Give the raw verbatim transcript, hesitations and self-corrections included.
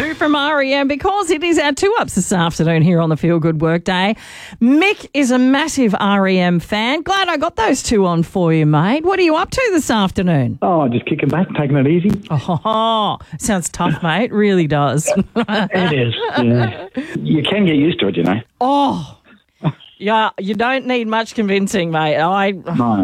Two from R E M because it is our two ups this afternoon here on the Feel Good Workday. Mick is a massive R E M fan. Glad I got those two on for you, mate. What are you up to this afternoon? Oh, just kicking back, taking it easy. Oh, sounds tough, mate. Really does. It is. Yeah. You can get used to it, you know. Oh, yeah. You don't need much convincing, mate. I. No.